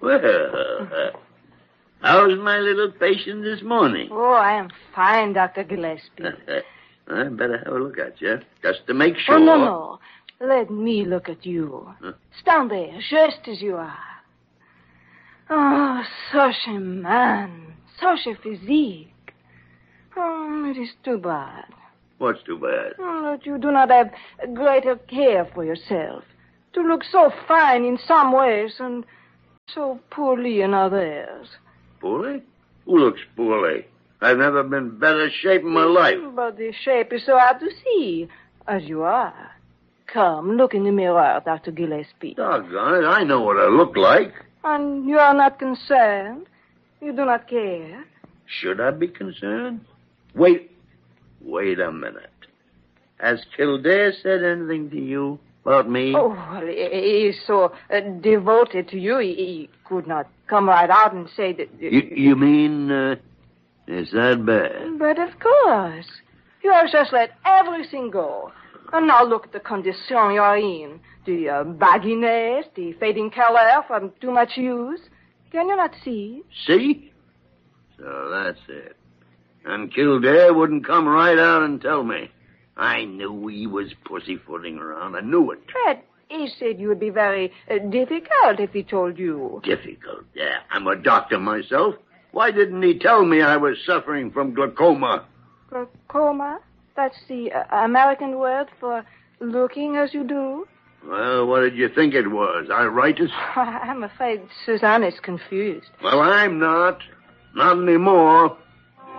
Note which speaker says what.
Speaker 1: Well, how's my little patient this morning?
Speaker 2: Oh, I am fine, Dr. Gillespie.
Speaker 1: I better have a look at you, just to make sure.
Speaker 2: Oh, no. Let me look at you. Stand there, just as you are. Oh, such a man. Such a physique. Oh, it is too bad.
Speaker 1: What's too bad?
Speaker 2: Oh, that you do not have greater care for yourself. To look so fine in some ways and so poorly in others.
Speaker 1: Poorly? Who looks poorly? I've never been better shape in my life.
Speaker 2: But the shape is so hard to see, as you are. Come, look in the mirror, Dr. Gillespie.
Speaker 1: Doggone it, I know what I look like.
Speaker 2: And you are not concerned? You do not care?
Speaker 1: Should I be concerned? Wait a minute. Has Kildare said anything to you about me?
Speaker 2: Oh, well, he is so devoted to you, he could not come right out and say that...
Speaker 1: You mean, is that bad?
Speaker 2: But of course. You have just let everything go. And now look at the condition you are in. The bagginess, the fading color from too much use. Can you not see?
Speaker 1: See? So that's it. And Kildare wouldn't come right out and tell me. I knew he was pussyfooting around. I knew it.
Speaker 2: Fred, he said you would be very difficult if he told you.
Speaker 1: Difficult? Yeah, I'm a doctor myself. Why didn't he tell me I was suffering from glaucoma?
Speaker 2: Glaucoma? That's the American word for looking as you do?
Speaker 1: Well, what did you think it was? Iritis?
Speaker 2: I'm afraid Suzanne is confused.
Speaker 1: Well, I'm not. Not anymore.